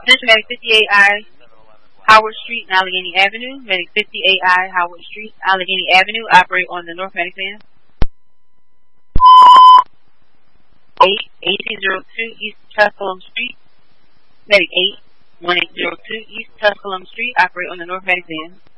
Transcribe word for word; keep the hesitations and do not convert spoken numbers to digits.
Attention Medic fifty-eight I, Howard Street and Allegheny Avenue. Medic fifty-eight I, Howard Street, Allegheny Avenue. Operate on the North Medic van. eight eighteen oh two East Tusculum Street. Medic eight one eight zero two East Tusculum Street. Operate on the North Medic van.